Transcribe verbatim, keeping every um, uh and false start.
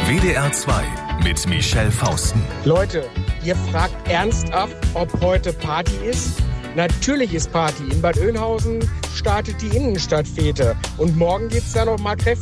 W D R zwei mit Michelle Fausten. Leute, ihr fragt ernsthaft, ob heute Party ist? Natürlich ist Party. In Bad Oeynhausen startet die Innenstadtfete. Und morgen geht's da noch mal kräftig